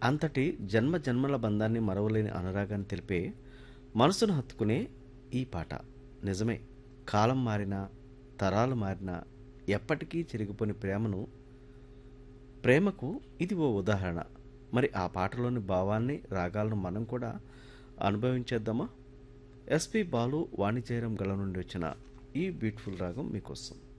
అంతటి జన్మ జన్మల బంధాన్ని మరవలేని అనురాగాన్ని తెలిపే మనసును హత్తుకునే ఈ పాట. నిజమే, కాలం మారినా తరాలు మారినా ఎప్పటికీ చెరిగిపోని ప్రేమకు ఇది ఓ ఉదాహరణ. మరి ఆ పాటలోని భావాన్ని రాగాలను మనం కూడా అనుభవించేద్దామా? ఎస్పి బాలు వాణిజ్యరం గళం నుండి వచ్చిన ఈ బ్యూటిఫుల్ రాగం మీకోసం.